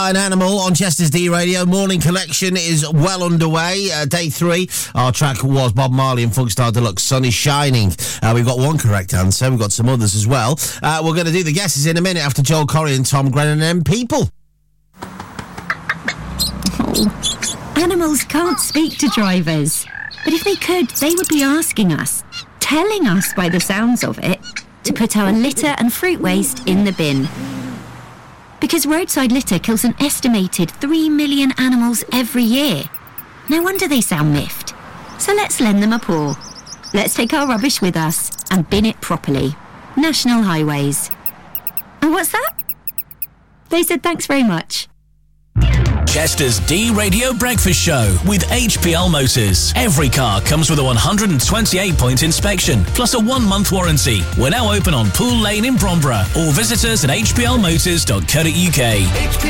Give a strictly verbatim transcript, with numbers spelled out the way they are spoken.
An Animal on Chester's D Radio. Morning collection is well underway. Uh, day three. Our track was Bob Marley and Funkstar Deluxe, Sun is Shining. Uh, we've got one correct answer. We've got some others as well. Uh, we're going to do the guesses in a minute after Joel Corry and Tom Grennan and them people. Oh. Animals can't speak to drivers. But if they could, they would be asking us, telling us by the sounds of it, to put our litter and fruit waste in the bin. Because roadside litter kills an estimated three million animals every year. No wonder they sound miffed. So let's lend them a paw. Let's take our rubbish with us and bin it properly. National Highways. And what's that? They said thanks very much. Chester's D Radio Breakfast Show with H P L Motors. Every car comes with a one hundred twenty-eight point inspection, plus a one-month warranty. We're now open on Pool Lane in Bromborough, or visit us at h p l motors dot co dot u k.